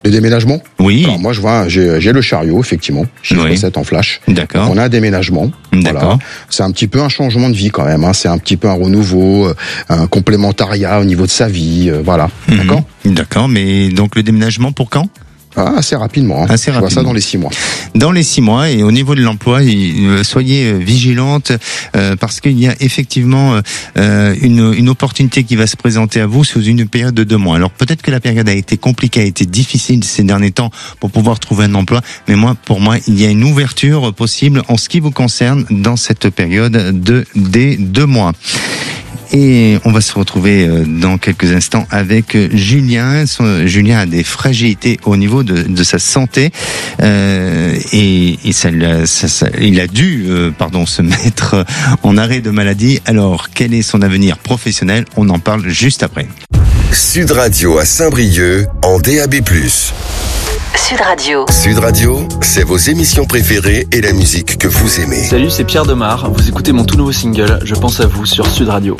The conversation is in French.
Le déménagement ? Oui. Alors moi, j'ai le chariot, effectivement. Chiffre Oui. 7 en flash. D'accord. On a un déménagement. D'accord. Voilà. C'est un petit peu un changement de vie quand même. C'est un petit peu un renouveau, un complémentariat au niveau de sa vie. Voilà. D'accord ? D'accord, mais donc le déménagement pour quand ? Assez rapidement. Assez Je vois ça rapidement. dans les 6 mois. Dans les 6 mois, et au niveau de l'emploi, soyez vigilante parce qu'il y a effectivement une opportunité qui va se présenter à vous sous une période de 2 mois. Alors peut-être que la période a été compliquée, a été difficile ces derniers temps pour pouvoir trouver un emploi, mais pour moi, il y a une ouverture possible en ce qui vous concerne dans cette période des 2 mois. Et on va se retrouver dans quelques instants avec Julien. Julien a des fragilités au niveau de sa santé et il a dû se mettre en arrêt de maladie. Alors, quel est son avenir professionnel ? On en parle juste après. Sud Radio à Saint-Brieuc en DAB+. Sud Radio. Sud Radio, c'est vos émissions préférées et la musique que vous aimez. Salut, c'est Pierre Demar. Vous écoutez mon tout nouveau single, Je pense à vous, sur Sud Radio.